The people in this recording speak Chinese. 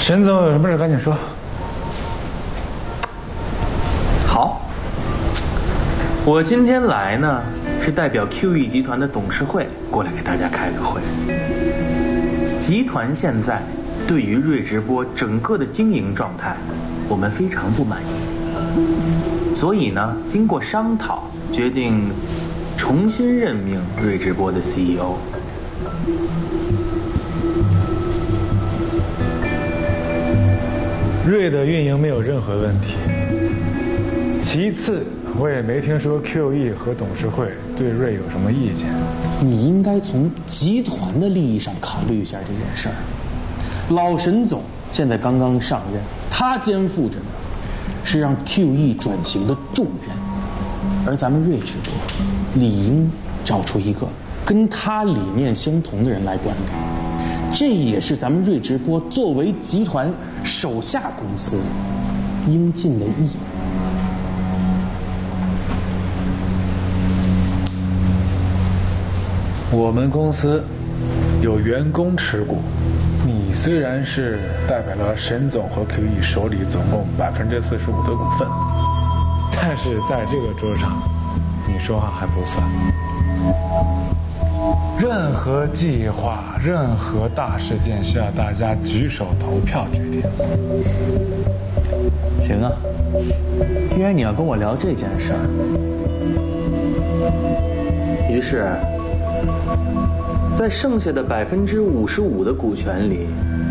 沈总有什么事赶紧说。 好，我今天来呢是代表 QE 集团的董事会过来给大家开个会。集团现在对于瑞直播整个的经营状态，我们非常不满意，所以呢，经过商讨，决定重新任命瑞直播的 CEO。 瑞的运营没有任何问题。其次，我也没听说 QE 和董事会对瑞有什么意见。 你应该从集团的利益上考虑一下这件事儿。老沈总现在刚刚上任，他肩负着的是让 QE 转型的重任，而咱们瑞直播理应找出一个跟他理念相同的人来管理。这也是咱们瑞直播作为集团手下公司应尽的义。 我们公司有员工持股，你虽然是代表了沈总和 QE 手里总共45%的股份，但是在这个桌上，你说话还不算。任何计划、任何大事件需要大家举手投票决定。 行啊，既然你要跟我聊这件事儿，于是，在剩下的55%的股权里，